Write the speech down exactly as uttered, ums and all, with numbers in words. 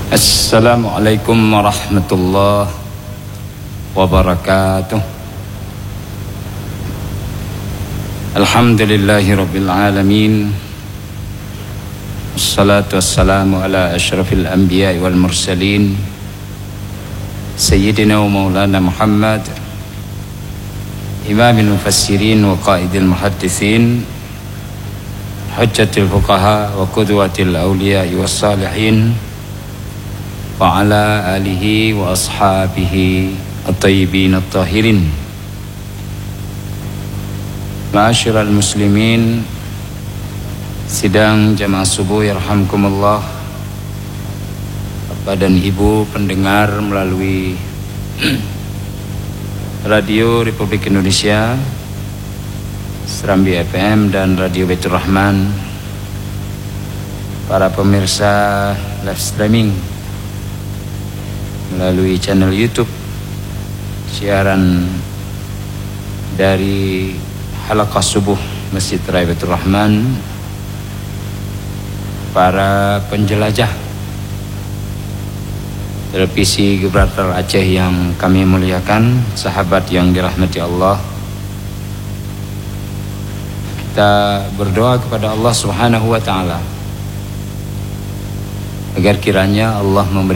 Assalamualaikum warahmatullahi wabarakatuh. Alhamdulillahi rabbil alamin. Assalatu wassalamu ala asyrafil anbiya wal mursalin Sayyidina wa maulana Muhammad, imamil mufassirin wa qaidil muhaddithin, hujjatil fuqaha wa qudwatil awliya was salihin, wa ala alihi wa ashabihi at-tayyibin at-tahirin. Ma'asyiral muslimin, sidang jamaah subuh yarhamkumullah, Bapak dan Ibu pendengar melalui Radio Republik Indonesia, Serambi F M dan Radio Baitur Rahman, para pemirsa live streaming melalui channel YouTube, siaran dari halaqah subuh Masjid Raya Baitur Rahman, para penjelajah televisi Gibraltar Aceh yang kami muliakan, sahabat yang dirahmati Allah. Kita berdoa kepada Allah Subhanahu wa taala agar kiranya Allah memberi